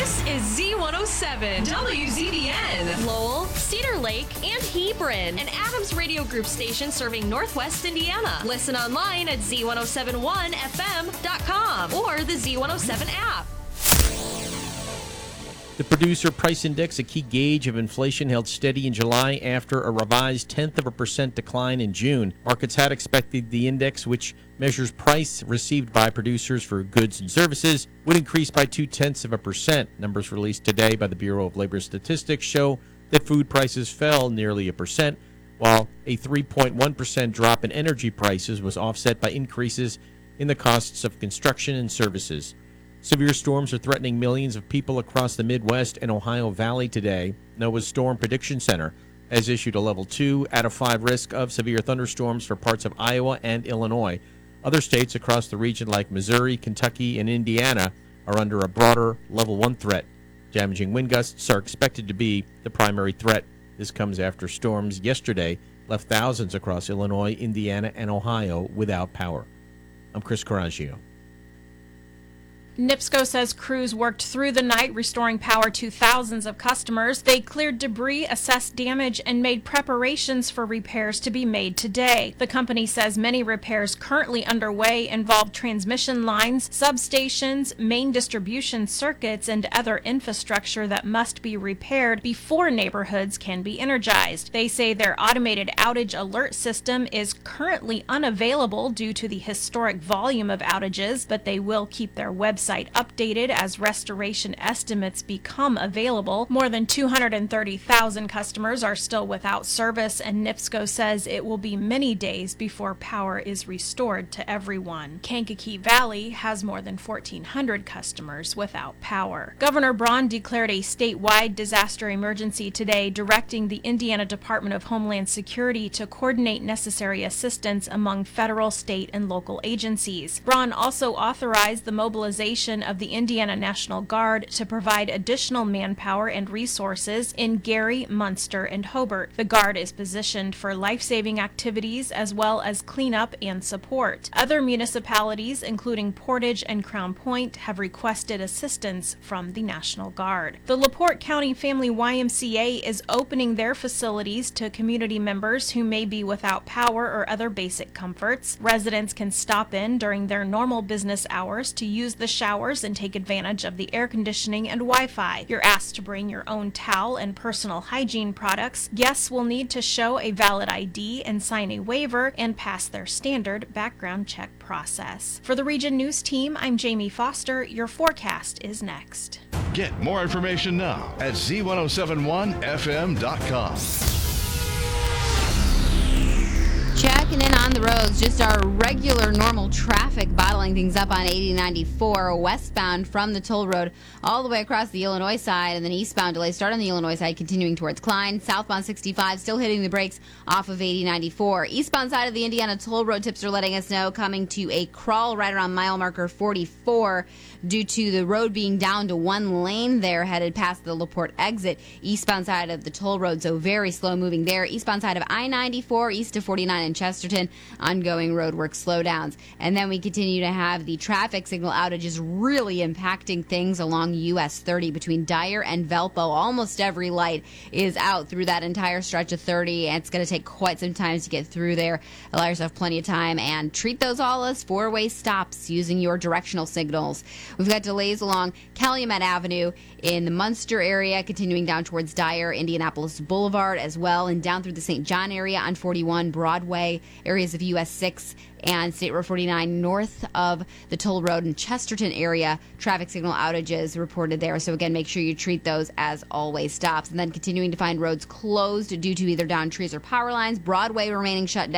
This is Z107, WZDN, Lowell, Cedar Lake, and Hebron, an Adams Radio Group station serving Northwest Indiana. Listen online at Z1071FM.com or the Z107 app. The Producer Price Index, a key gauge of inflation, held steady in July after a revised 0.1% decline in June. Markets had expected the index, which measures price received by producers for goods and services, would increase by 0.2%. Numbers released today by the Bureau of Labor Statistics show that food prices fell nearly 1%, while a 3.1% drop in energy prices was offset by increases in the costs of construction and services. Severe storms are threatening millions of people across the Midwest and Ohio Valley today. NOAA's Storm Prediction Center has issued a level 2 out of 5 risk of severe thunderstorms for parts of Iowa and Illinois. Other states across the region like Missouri, Kentucky, and Indiana are under a broader level 1 threat. Damaging wind gusts are expected to be the primary threat. This comes after storms yesterday left thousands across Illinois, Indiana, and Ohio without power. I'm Chris Coraggio. NIPSCO says crews worked through the night restoring power to thousands of customers. They cleared debris, assessed damage, and made preparations for repairs to be made today. The company says many repairs currently underway involve transmission lines, substations, main distribution circuits, and other infrastructure that must be repaired before neighborhoods can be energized. They say their automated outage alert system is currently unavailable due to the historic volume of outages, but they will keep their website updated as restoration estimates become available. More than 230,000 customers are still without service, and NIPSCO says it will be many days before power is restored to everyone. Kankakee Valley has more than 1,400 customers without power. Governor Braun declared a statewide disaster emergency today, directing the Indiana Department of Homeland Security to coordinate necessary assistance among federal, state, and local agencies. Braun also authorized the mobilization of the Indiana National Guard to provide additional manpower and resources in Gary, Munster, and Hobart. The Guard is positioned for life-saving activities as well as cleanup and support. Other municipalities, including Portage and Crown Point, have requested assistance from the National Guard. The LaPorte County Family YMCA is opening their facilities to community members who may be without power or other basic comforts. Residents can stop in during their normal business hours to use the showers and take advantage of the air conditioning and Wi-Fi. You're asked to bring your own towel and personal hygiene products. Guests will need to show a valid ID and sign a waiver and pass their standard background check process. For the Region News Team, I'm Jamie Foster. Your forecast is next. Get more information now at Z1071FM.com. Checking in on the roads, just our regular normal traffic bottling things up on 8094 westbound from the toll road all the way across the Illinois side, and then eastbound delays start on the Illinois side continuing towards Klein. Southbound 65 still hitting the brakes off of 8094. Eastbound side of the Indiana toll road tips are letting us know coming to a crawl right around mile marker 44 due to the road being down to one lane there headed past the LaPorte exit. Eastbound side of the toll road, so very slow moving there. Eastbound side of I-94 east of 49 in Chesterton, ongoing roadwork slowdowns. And then we continue to have the traffic signal outages really impacting things along US 30 between Dyer and Valpo. Almost every light is out through that entire stretch of 30, and it's going to take quite some time to get through there. Allow yourself plenty of time and treat those all as four-way stops using your directional signals. We've got delays along Calumet Avenue in the Munster area, continuing down towards Dyer, Indianapolis Boulevard as well, and down through the St. John area on 41 Broadway, areas of US 6 and State Road 49 north of the toll road in Chesterton area. Traffic signal outages reported there. So again, make sure you treat those as always stops. And then continuing to find roads closed due to either downed trees or power lines. Broadway remaining shut down.